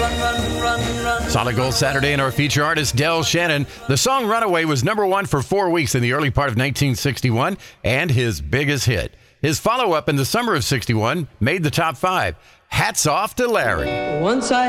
Solid Gold Saturday and our feature artist, Del Shannon. The song Runaway was number one for 4 weeks in the early part of 1961 and his biggest hit. His follow-up in the summer of 61 made the top 5. Hats Off to Larry. Once I